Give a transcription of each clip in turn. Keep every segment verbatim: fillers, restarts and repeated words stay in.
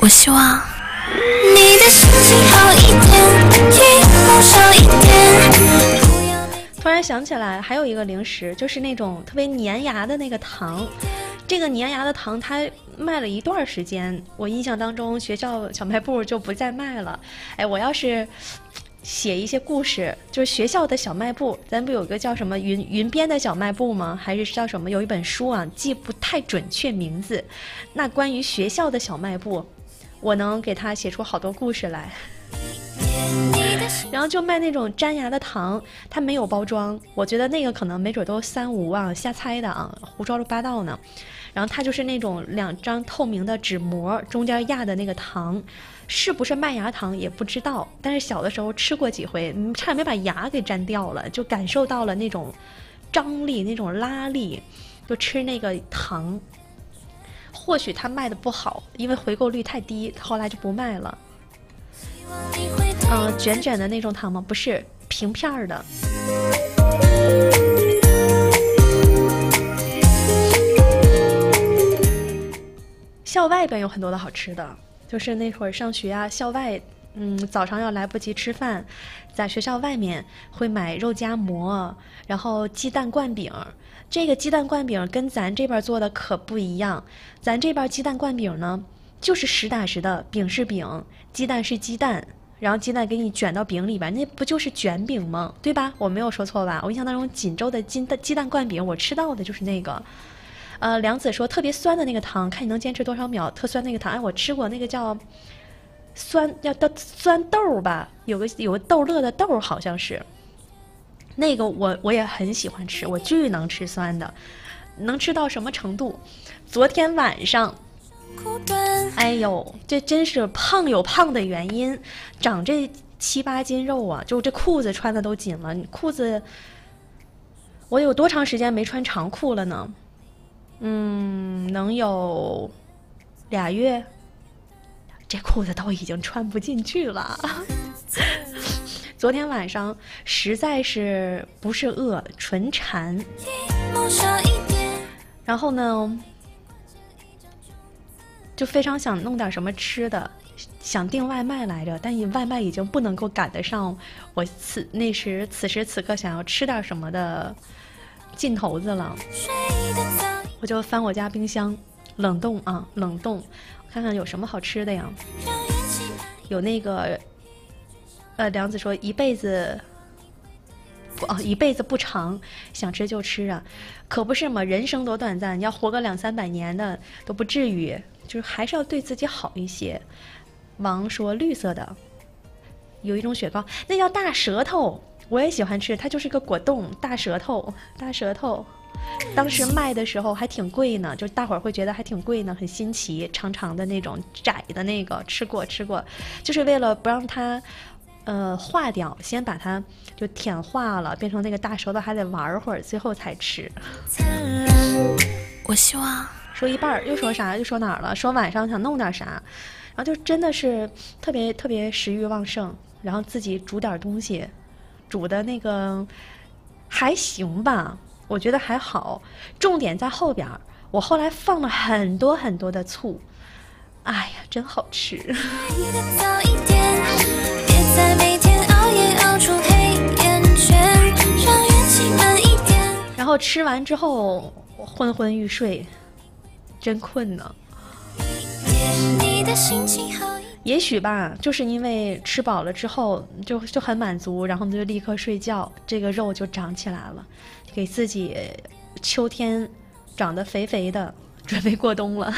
我希望你的心情好一点，寂寞少一点。 突然想起来还有一个零食，就是那种特别粘牙的那个糖。这个粘牙的糖它卖了一段时间，我印象当中学校小卖部就不再卖了。哎，我要是写一些故事，就是学校的小卖部，咱不有个叫什么云云边的小卖部吗？还是叫什么？有一本书啊，记不太准确名字。那关于学校的小卖部，我能给他写出好多故事来。然后就卖那种粘牙的糖，它没有包装，我觉得那个可能没准都三无啊，瞎猜的啊，胡说八道呢。然后它就是那种两张透明的纸膜，中间压的那个糖，是不是麦芽糖也不知道，但是小的时候吃过几回，差点没把牙给粘掉了，就感受到了那种张力，那种拉力，就吃那个糖。或许它卖的不好，因为回购率太低，后来就不卖了。嗯、呃，卷卷的那种糖吗？不是，平片的。校外边有很多的好吃的，就是那会儿上学啊，校外，嗯，早上要来不及吃饭，在学校外面会买肉夹馍，然后鸡蛋灌饼。这个鸡蛋灌饼跟咱这边做的可不一样，咱这边鸡蛋灌饼呢，就是实打实的，饼是饼，鸡蛋是鸡蛋，然后鸡蛋给你卷到饼里边，那不就是卷饼吗？对吧？我没有说错吧？我印象当中锦州的鸡蛋鸡蛋灌饼，我吃到的就是那个。呃，梁子说特别酸的那个糖，看你能坚持多少秒。特酸那个糖，哎，我吃过那个叫酸，叫叫酸豆吧，有个有个豆乐的豆，好像是。那个我我也很喜欢吃，我巨能吃酸的，能吃到什么程度？昨天晚上，哎呦，这真是胖有胖的原因，长这七八斤肉啊，就这裤子穿的都紧了。裤子，我有多长时间没穿长裤了呢？嗯，能有俩月，这裤子都已经穿不进去了。昨天晚上实在是不是饿，纯馋。然后呢，就非常想弄点什么吃的，想订外卖来着，但外卖已经不能够赶得上我此那时此时此刻想要吃点什么的劲头子了。我就翻我家冰箱，冷冻啊，冷冻，看看有什么好吃的呀。有那个，呃，梁子说一辈子不哦，一辈子不长，想吃就吃啊，可不是嘛，人生多短暂，你要活个两三百年的都不至于，就是还是要对自己好一些。王说绿色的，有一种雪糕，那叫大舌头，我也喜欢吃，它就是个果冻，大舌头，大舌头。当时卖的时候还挺贵呢，就大伙儿会觉得还挺贵呢，很新奇，长长的那种窄的那个，吃过吃过，就是为了不让它呃化掉，先把它就舔化了，变成那个大舌头，还得玩会儿，最后才吃。 我希望说一半又说啥？又说哪儿了？说晚上想弄点啥，然后就真的是特别特别食欲旺盛，然后自己煮点东西，煮的那个还行吧。我觉得还好，重点在后边，我后来放了很多很多的醋，哎呀，真好吃。然后吃完之后昏昏欲睡，真困呢。也许吧，就是因为吃饱了之后就就很满足，然后就立刻睡觉，这个肉就长起来了，给自己秋天长得肥肥的，准备过冬了。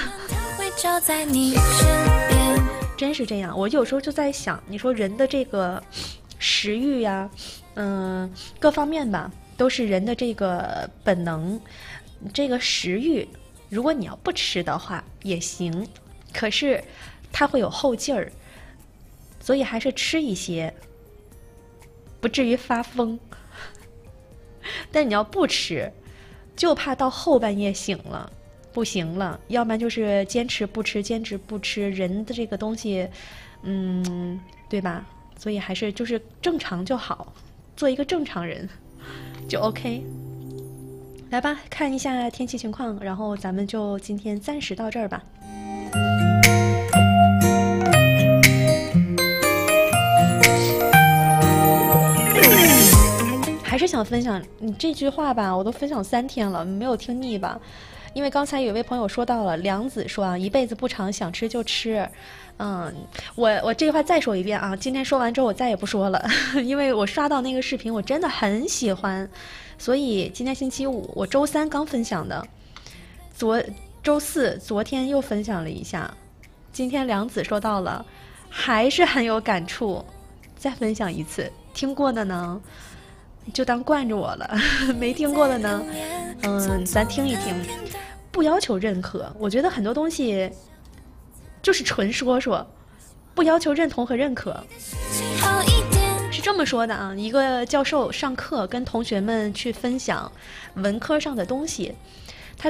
真是这样，我有时候就在想，你说人的这个食欲呀，嗯，各方面吧，都是人的这个本能，这个食欲，如果你要不吃的话也行，可是它会有后劲儿，所以还是吃一些，不至于发疯。但你要不吃，就怕到后半夜醒了，不行了，要不然就是坚持不吃，坚持不吃，人的这个东西，嗯，对吧？所以还是就是正常就好，做一个正常人就 OK。来吧，看一下天气情况，然后咱们就今天暂时到这儿吧。 想分享你这句话吧，我都分享三天了，没有听腻吧？因为刚才有一位朋友说到了，梁子说啊，一辈子不长，想吃就吃。嗯，我我这句话再说一遍啊，今天说完之后我再也不说了，因为我刷到那个视频，我真的很喜欢，所以今天星期五，我周三刚分享的，昨周四昨天又分享了一下，今天梁子说到了，还是很有感触，再分享一次，听过的呢就当惯着我了，没听过的呢，嗯，咱听一听，不要求认可，我觉得很多东西就是纯说说，不要求认同和认可。是这么说的啊，一个教授上课跟同学们去分享文科上的东西，